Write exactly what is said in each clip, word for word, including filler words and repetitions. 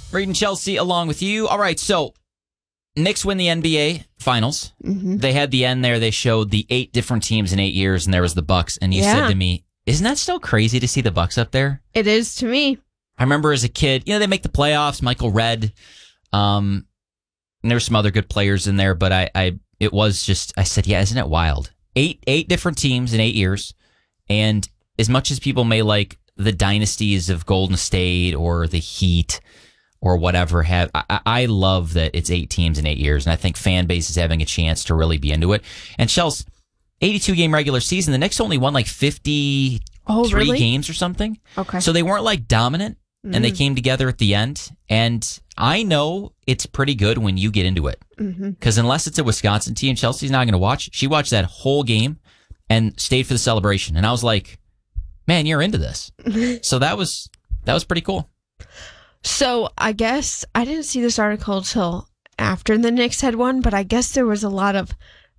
Reed and Chelsea along with you. All right, so Knicks win the N B A Finals. Mm-hmm. They had the end there. They showed the eight different teams in eight years, and there was the Bucks. And you Yeah. said to me, isn't that still crazy to see the Bucks up there? It is to me. I remember as a kid, you know, they make the playoffs, Michael Redd. Um, and there's some other good players in there, but I, I, it was just, I said, yeah, isn't it wild? Eight, eight different teams in eight years. And as much as people may like the dynasties of Golden State or the Heat or whatever, have I, I love that it's eight teams in eight years. And I think fan base is having a chance to really be into it. And Chelsea, eighty-two game regular season, the Knicks only won like fifty-three Oh, really? games or something. Okay. So they weren't like dominant. And they came together at the end. And I know it's pretty good when you get into it. Because Mm-hmm. unless it's a Wisconsin team Chelsea's not going to watch, she watched that whole game and stayed for the celebration. And I was like, man, you're into this. So that was that was pretty cool. So I guess I didn't see this article till after the Knicks had won, but I guess there was a lot of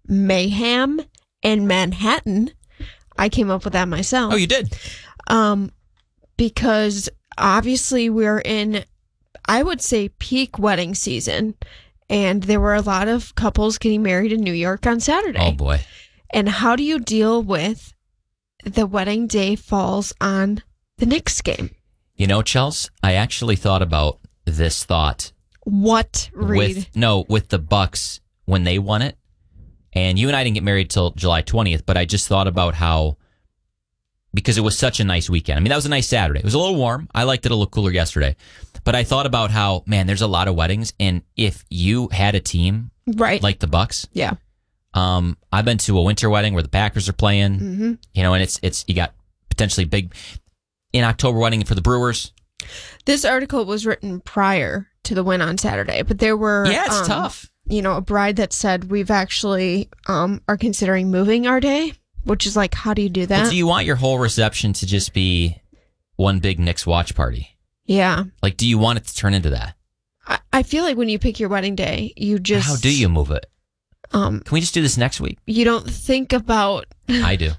mayhem in Manhattan. I came up with that myself. Oh, you did? Um, because obviously we're in, I would say, peak wedding season, and there were a lot of couples getting married in New York on Saturday. Oh, boy. And how do you deal with the wedding day falls on the Knicks game? You know, Chelsea, I actually thought about this thought. What, Reed? With, no, with the Bucks when they won it. And you and I didn't get married till July twentieth, but I just thought about how, because it was such a nice weekend. I mean, that was a nice Saturday. It was a little warm. I liked it a little cooler yesterday. But I thought about how, man, there's a lot of weddings. And if you had a team Right. like the Bucks, Yeah. um, I've been to a winter wedding where the Packers are playing, Mm-hmm. you know, and it's, it's, you got potentially big in October wedding for the Brewers. This article was written prior to the win on Saturday, but there were Yeah, it's um, tough. You know, a bride that said we've actually um are considering moving our day, which is like, how do you do that? But do you want your whole reception to just be one big Knicks watch party? Yeah, Like, do you want it to turn into that? I, I feel like when you pick your wedding day, you just How do you move it? um Can we just do this next week? you don't think about I do.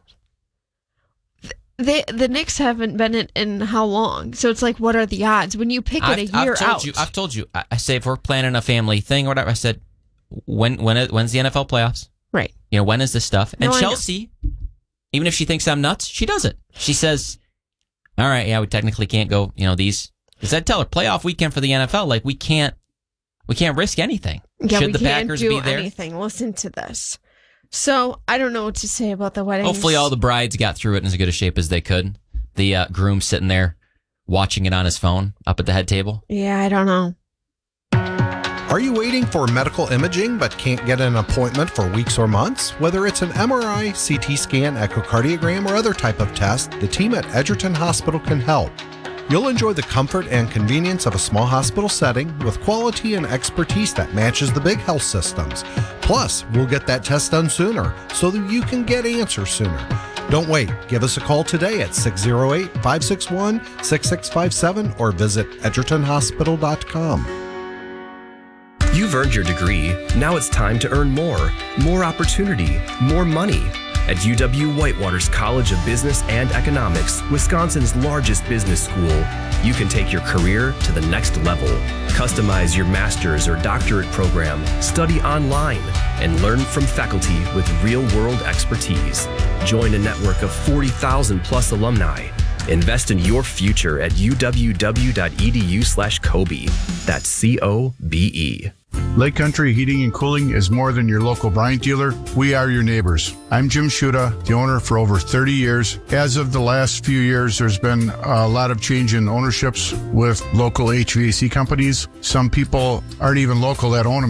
they the Knicks haven't been in, in how long, so it's like, what are the odds when you pick it I've, a year I've told out? you. I've told you. I, I say if we're planning a family thing or whatever, I said, when when it- when's the N F L playoffs? Right. You know, when is this stuff? And No, I know. Chelsea, even if she thinks I'm nuts, she does it. She says, all right, yeah, we technically can't go, you know, these. Because I tell her, playoff weekend for the N F L, like, we can't, we can't risk anything. Yeah, Should we the can't Packers do be there? anything. Listen to this. So I don't know what to say about the wedding. Hopefully all the brides got through it in as good a shape as they could. The uh, groom sitting there watching it on his phone up at the head table. Yeah, I don't know. Are you waiting for medical imaging but can't get an appointment for weeks or months? Whether it's an M R I, C T scan, echocardiogram, or other type of test, the team at Edgerton Hospital can help. You'll enjoy the comfort and convenience of a small hospital setting with quality and expertise that matches the big health systems. Plus, we'll get that test done sooner so that you can get answers sooner. Don't wait. Give us a call today at six oh eight, five six one, six six five seven or visit edgerton hospital dot com. You've earned your degree. Now it's time to earn more. More opportunity. More money. At U W-Whitewater's College of Business and Economics, Wisconsin's largest business school, you can take your career to the next level. Customize your master's or doctorate program, study online, and learn from faculty with real-world expertise. Join a network of forty thousand plus alumni. Invest in your future at uww.edu slash Kobe. That's C O B E. Lake Country Heating and Cooling is more than your local Bryant dealer. We are your neighbors. I'm Jim Shuda, the owner for over thirty years. As of the last few years, there's been a lot of change in ownerships with local H V A C companies. Some people aren't even local that own them.